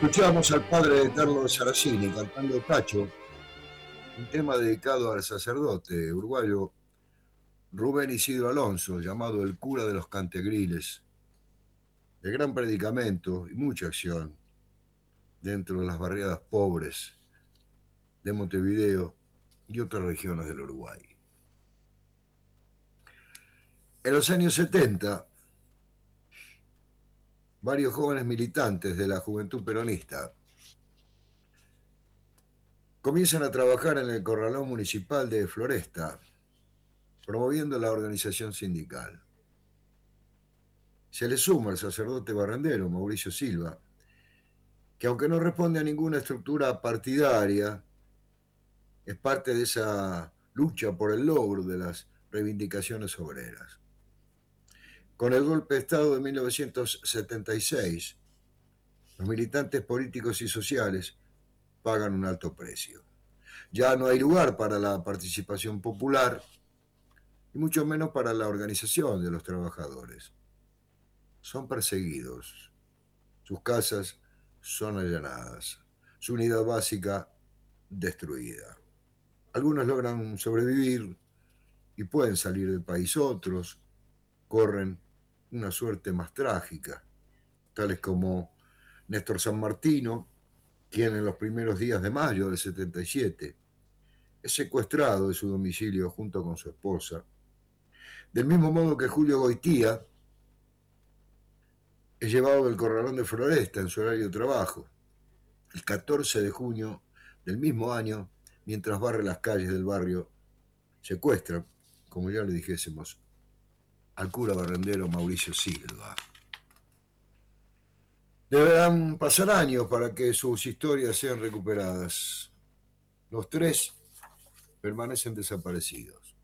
Escuchábamos al padre de Carlos Saracini cantando Tacho, un tema dedicado al sacerdote uruguayo Rubén Isidro Alonso, llamado el cura de los Cantegriles, de gran predicamento y mucha acción dentro de las barriadas pobres de Montevideo y otras regiones del Uruguay. En los años 70, varios jóvenes militantes de la juventud peronista comienzan a trabajar en el corralón municipal de Floresta, promoviendo la organización sindical. Se le suma el sacerdote barrendero Mauricio Silva, que aunque no responde a ninguna estructura partidaria, es parte de esa lucha por el logro de las reivindicaciones obreras. Con el golpe de Estado de 1976, los militantes políticos y sociales pagan un alto precio. Ya no hay lugar para la participación popular y mucho menos para la organización de los trabajadores. Son perseguidos, sus casas son allanadas, su unidad básica destruida. Algunos logran sobrevivir y pueden salir del país, otros corren una suerte más trágica, tales como Néstor San Martino, quien en los primeros días de mayo del 77 es secuestrado de su domicilio junto con su esposa, del mismo modo que Julio Goitía es llevado del corralón de Floresta en su horario de trabajo, el 14 de junio del mismo año, mientras barre las calles del barrio, secuestran, como ya le dijésemos, al cura barrendero Mauricio Silva. Deberán pasar años para que sus historias sean recuperadas. Los tres permanecen desaparecidos.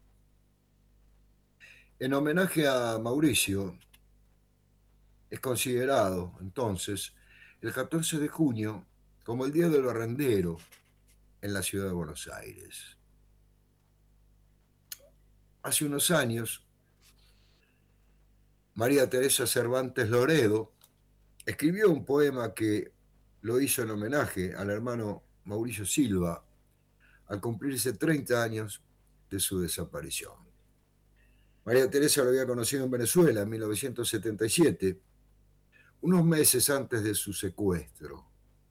En homenaje a Mauricio, es considerado entonces el 14 de junio como el Día del Barrendero en la ciudad de Buenos Aires. Hace unos años, María Teresa Cervantes Loredo escribió un poema que lo hizo en homenaje al hermano Mauricio Silva al cumplirse 30 años de su desaparición. María Teresa lo había conocido en Venezuela en 1977, unos meses antes de su secuestro.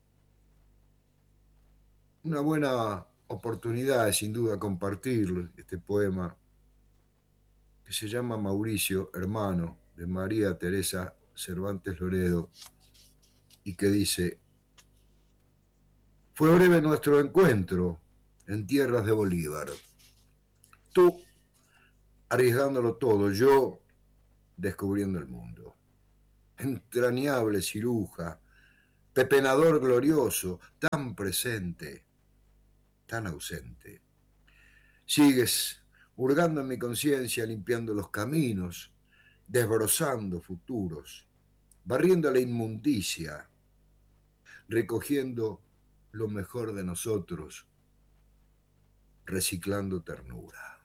Una buena oportunidad es sin duda compartir este poema que se llama Mauricio, hermano de María Teresa Cervantes Loredo, y que dice: fue breve nuestro encuentro en tierras de Bolívar. Tú arriesgándolo todo, yo descubriendo el mundo. Entrañable ciruja, pepenador glorioso, tan presente, tan ausente. Sigues hurgando en mi conciencia, limpiando los caminos, desbrozando futuros, barriendo la inmundicia, recogiendo lo mejor de nosotros, reciclando ternura.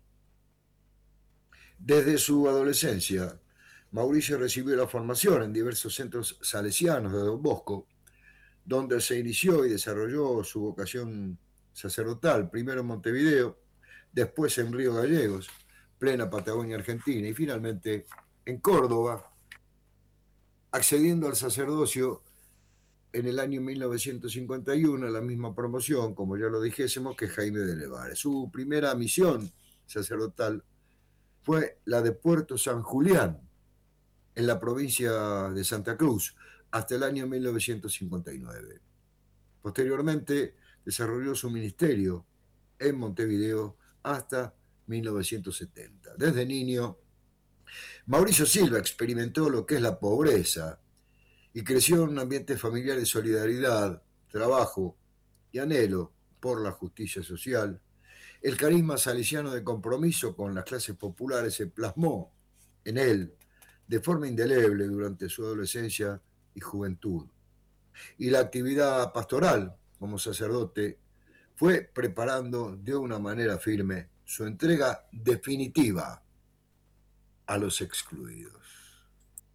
Desde su adolescencia, Mauricio recibió la formación en diversos centros salesianos de Don Bosco, donde se inició y desarrolló su vocación sacerdotal, primero en Montevideo, después en Río Gallegos, plena Patagonia Argentina, y finalmente en Córdoba, accediendo al sacerdocio en el año 1951, la misma promoción, como ya lo dijésemos, que Jaime de Nevares. Su primera misión sacerdotal fue la de Puerto San Julián, en la provincia de Santa Cruz, hasta el año 1959. Posteriormente desarrolló su ministerio en Montevideo hasta 1970. Desde niño, Mauricio Silva experimentó lo que es la pobreza y creció en un ambiente familiar de solidaridad, trabajo y anhelo por la justicia social. El carisma salesiano de compromiso con las clases populares se plasmó en él de forma indeleble durante su adolescencia y juventud. Y la actividad pastoral como sacerdote fue preparando de una manera firme su entrega definitiva a los excluidos.